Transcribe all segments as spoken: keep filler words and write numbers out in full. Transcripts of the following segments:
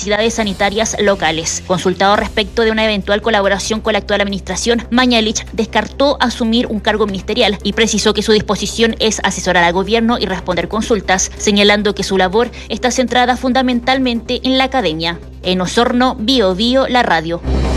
necesidades sanitarias locales. Consultado respecto de una eventual colaboración con la actual administración, Mañalich descartó asumir un cargo ministerial y precisó que su disposición es asesorar al gobierno y responder consultas, señalando que su labor está centrada fundamentalmente en la academia. En Osorno, Bio Bio, la radio.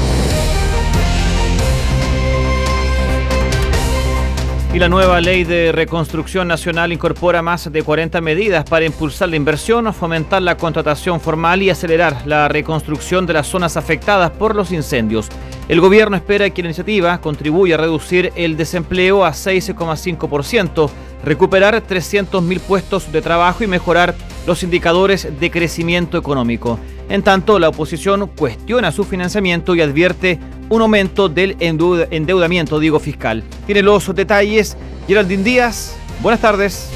Y la nueva Ley de Reconstrucción Nacional incorpora más de cuarenta medidas para impulsar la inversión, fomentar la contratación formal y acelerar la reconstrucción de las zonas afectadas por los incendios. El gobierno espera que la iniciativa contribuya a reducir el desempleo a seis coma cinco por ciento, recuperar trescientos mil puestos de trabajo y mejorar los indicadores de crecimiento económico. En tanto, la oposición cuestiona su financiamiento y advierte un aumento del endeudamiento, digo, fiscal. Tiene los detalles Geraldine Díaz. Buenas tardes.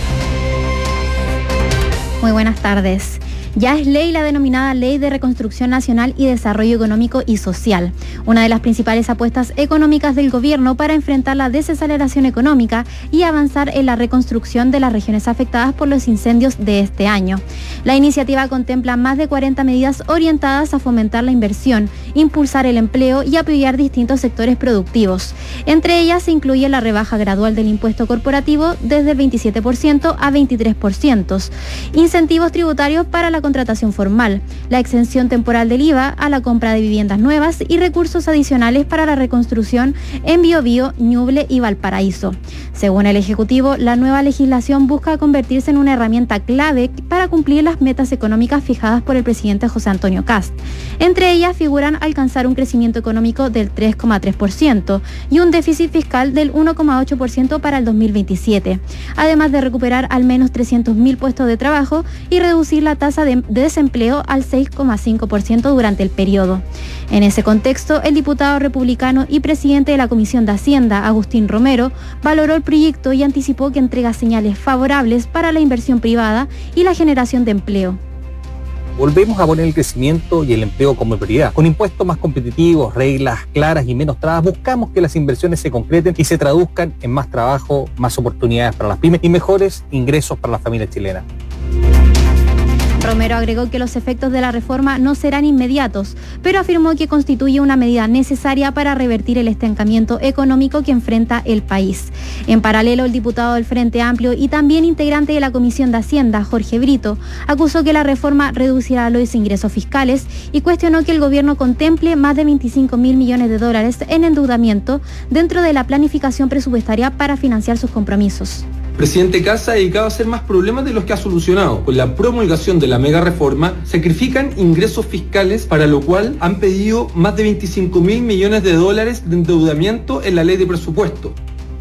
Muy buenas tardes. Ya es ley la denominada Ley de Reconstrucción Nacional y Desarrollo Económico y Social, una de las principales apuestas económicas del gobierno para enfrentar la desaceleración económica y avanzar en la reconstrucción de las regiones afectadas por los incendios de este año. La iniciativa contempla más de cuarenta medidas orientadas a fomentar la inversión, impulsar el empleo y apoyar distintos sectores productivos. Entre ellas se incluye la rebaja gradual del impuesto corporativo desde el veintisiete por ciento a veintitrés por ciento, incentivos tributarios para la contratación formal, la exención temporal del I V A a la compra de viviendas nuevas y recursos adicionales para la reconstrucción en Biobío, Ñuble y Valparaíso. Según el Ejecutivo, la nueva legislación busca convertirse en una herramienta clave para cumplir las metas económicas fijadas por el presidente José Antonio Kast. Entre ellas figuran alcanzar un crecimiento económico del tres coma tres por ciento y un déficit fiscal del uno coma ocho por ciento para el dos mil veintisiete, además de recuperar al menos trescientos mil puestos de trabajo y reducir la tasa de de desempleo al seis coma cinco por ciento durante el periodo. En ese contexto, el diputado republicano y presidente de la Comisión de Hacienda, Agustín Romero, valoró el proyecto y anticipó que entrega señales favorables para la inversión privada y la generación de empleo. Volvemos a poner el crecimiento y el empleo como prioridad. Con impuestos más competitivos, reglas claras y menos trabas, buscamos que las inversiones se concreten y se traduzcan en más trabajo, más oportunidades para las pymes y mejores ingresos para las familias chilenas. Romero agregó que los efectos de la reforma no serán inmediatos, pero afirmó que constituye una medida necesaria para revertir el estancamiento económico que enfrenta el país. En paralelo, el diputado del Frente Amplio y también integrante de la Comisión de Hacienda, Jorge Brito, acusó que la reforma reducirá los ingresos fiscales y cuestionó que el gobierno contemple más de veinticinco mil millones de dólares en endeudamiento dentro de la planificación presupuestaria para financiar sus compromisos. El presidente Kast ha dedicado a hacer más problemas de los que ha solucionado. Con la promulgación de la mega reforma, sacrifican ingresos fiscales, para lo cual han pedido más de veinticinco mil millones de dólares de endeudamiento en la ley de presupuesto.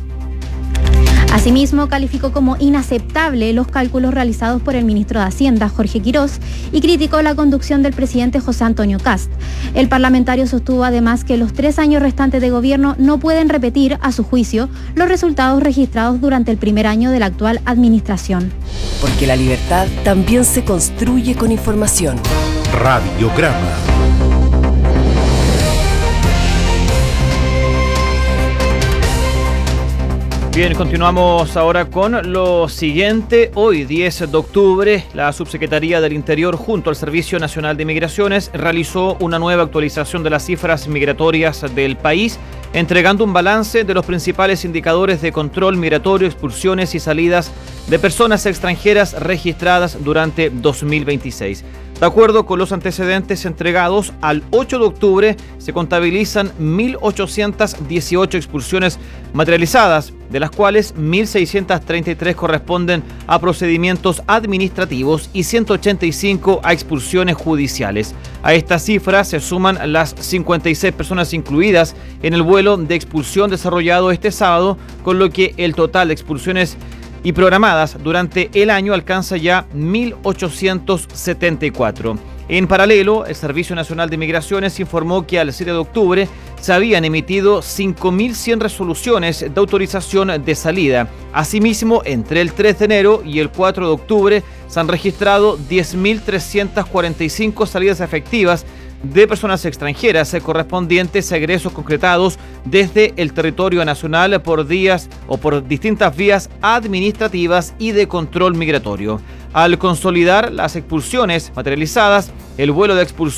Asimismo, calificó como inaceptable los cálculos realizados por el ministro de Hacienda, Jorge Quirós, y criticó la conducción del presidente José Antonio Kast. El parlamentario sostuvo además que los tres años restantes de gobierno no pueden repetir, a su juicio, los resultados registrados durante el primer año de la actual administración. Porque la libertad también se construye con información. Radiograma. Bien, continuamos ahora con lo siguiente. Hoy, diez de octubre, la Subsecretaría del Interior junto al Servicio Nacional de Migraciones realizó una nueva actualización de las cifras migratorias del país, entregando un balance de los principales indicadores de control migratorio, expulsiones y salidas de personas extranjeras registradas durante dos mil veintiséis. De acuerdo con los antecedentes entregados, al ocho de octubre se contabilizan mil ochocientas dieciocho expulsiones materializadas, de las cuales mil seiscientas treinta y tres corresponden a procedimientos administrativos y ciento ochenta y cinco a expulsiones judiciales. A estas cifras se suman las cincuenta y seis personas incluidas en el vuelo de expulsión desarrollado este sábado, con lo que el total de expulsiones y programadas durante el año alcanza ya mil ochocientos setenta y cuatro. En paralelo, el Servicio Nacional de Migraciones informó que al siete de octubre se habían emitido cinco mil cien resoluciones de autorización de salida. Asimismo, entre el tres de enero y el cuatro de octubre se han registrado diez mil trescientas cuarenta y cinco salidas efectivas de personas extranjeras correspondientes a egresos concretados desde el territorio nacional por días o por distintas vías administrativas y de control migratorio. Al consolidar las expulsiones materializadas, el vuelo de expulsión